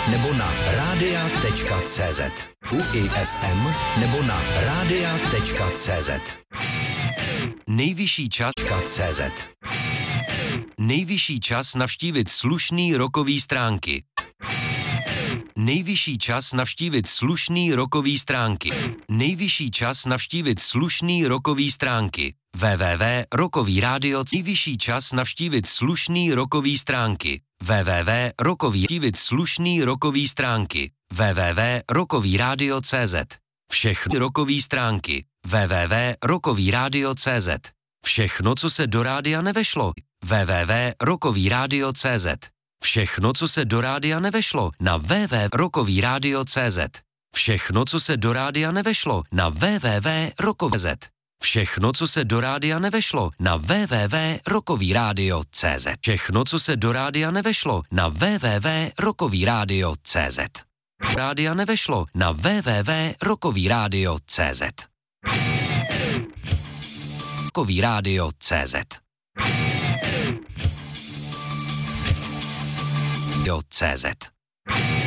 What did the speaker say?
nebo na radia.cz. UIFM nebo na radia.cz. Nejvyšší čas.cz. Nejvyšší čas navštívit slušný rockový stránky. Nejvyšší čas navštívit slušný rockový stránky. Nejvyšší čas navštívit slušný rockový stránky. www.rockovyradio. Nejvyšší čas navštívit slušný rockový stránky. www.rockovyradio. slušný rockový stránky. www.rockovyradio.cz. Všechny rockové stránky. www.rockovyradio.cz. Všechno, co se do rádia nevešlo. www.rockovyradio.cz. Všechno, co se do rádia nevešlo, na www.rockovyradio.cz. Všechno, co se do rádia nevešlo, na www.rockovyradio.cz. Všechno, co se do rádia nevešlo, na www.rockovyradio.cz. Všechno, co se do rádia nevešlo, na www.rockovyradio.cz. Rádia nevešlo, na www.rockovyradio.cz. Rockovyradio.cz. CZ.